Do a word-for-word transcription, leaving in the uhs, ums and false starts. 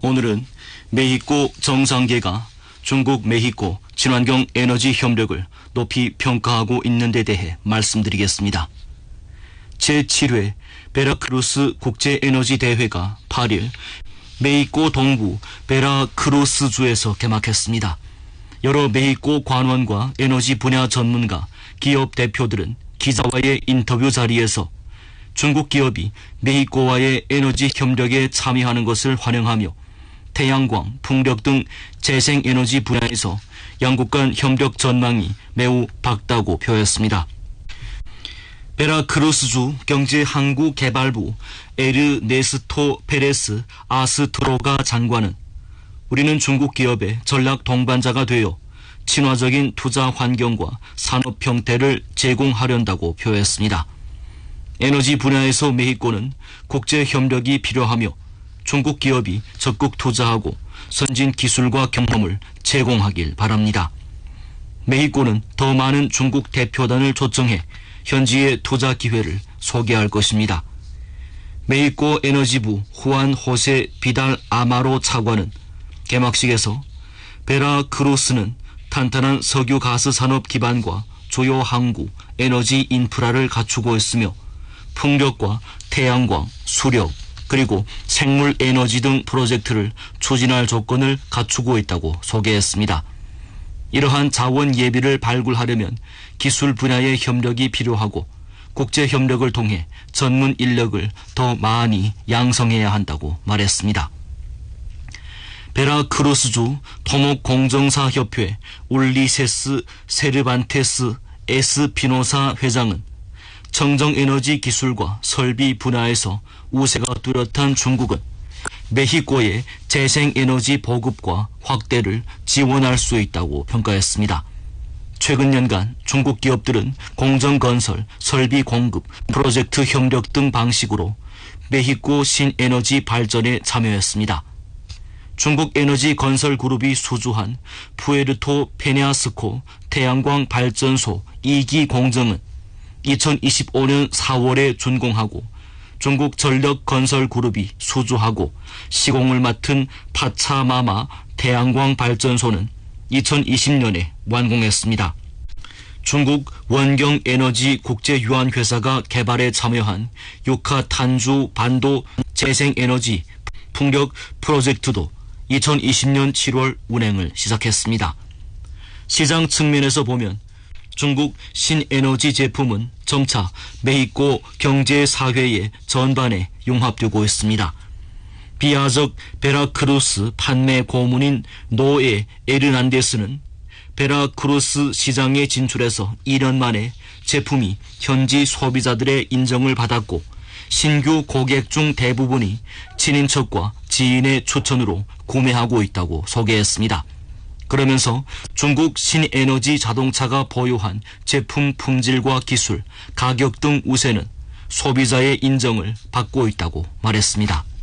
오늘은 메히코 정상계가 중국 메히코 친환경 에너지 협력을 높이 평가하고 있는 데 대해 말씀드리겠습니다. 제칠 회 베라크루스 국제에너지 대회가 팔 일 메히코 동부 베라크루스주에서 개막했습니다. 여러 메히코 관원과 에너지 분야 전문가, 기업 대표들은 기자와의 인터뷰 자리에서 중국 기업이 메히코와의 에너지 협력에 참여하는 것을 환영하며 태양광, 풍력 등 재생에너지 분야에서 양국 간 협력 전망이 매우 밝다고 표했습니다. 베라크루스주 경제항구개발부 에르네스토 페레스 아스트로가 장관은 우리는 중국 기업의 전략 동반자가 되어 친화적인 투자 환경과 산업 형태를 제공하려다고 표했습니다. 에너지 분야에서 메히코는 국제 협력이 필요하며 중국 기업이 적극 투자하고 선진 기술과 경험을 제공하길 바랍니다. 메히코는 더 많은 중국 대표단을 초청해 현지의 투자 기회를 소개할 것입니다. 메히코 에너지부 후안 호세 비달 아마로 차관은 개막식에서 베라크루스는 탄탄한 석유 가스 산업 기반과 주요 항구, 에너지 인프라를 갖추고 있으며 풍력과 태양광, 수력, 그리고 생물 에너지 등 프로젝트를 추진할 조건을 갖추고 있다고 소개했습니다. 이러한 자원 예비를 발굴하려면 기술 분야의 협력이 필요하고 국제 협력을 통해 전문 인력을 더 많이 양성해야 한다고 말했습니다. 베라크루스주 토목공정사협회 울리세스 세르반테스 에스피노사 회장은 청정에너지 기술과 설비 분야에서 우세가 뚜렷한 중국은 메히코의 재생에너지 보급과 확대를 지원할 수 있다고 평가했습니다. 최근 년간 중국 기업들은 공정건설, 설비 공급, 프로젝트 협력 등 방식으로 메히코 신에너지 발전에 참여했습니다. 중국 에너지 건설 그룹이 수주한 푸에르토 페냐스코 태양광 발전소 이 기 공정은 이천이십오 년 사월에 준공하고 중국 전력 건설 그룹이 수주하고 시공을 맡은 파차마마 태양광 발전소는 이천이십 년에 완공했습니다. 중국 원경에너지 국제유한회사가 개발에 참여한 유카탄주 반도 재생에너지 풍력 프로젝트도 이천이십 년 칠월 운행을 시작했습니다. 시장 측면에서 보면 중국 신에너지 제품은 점차 메히코 경제사회의 전반에 융합되고 있습니다. 비아적 베라크루스 판매 고문인 노에 에르난데스는 베라크루스 시장에 진출해서 이 년 만에 제품이 현지 소비자들의 인정을 받았고 신규 고객 중 대부분이 친인척과 지인의 추천으로 구매하고 있다고 소개했습니다. 그러면서 중국 신에너지 자동차가 보유한 제품 품질과 기술, 가격 등 우세는 소비자의 인정을 받고 있다고 말했습니다.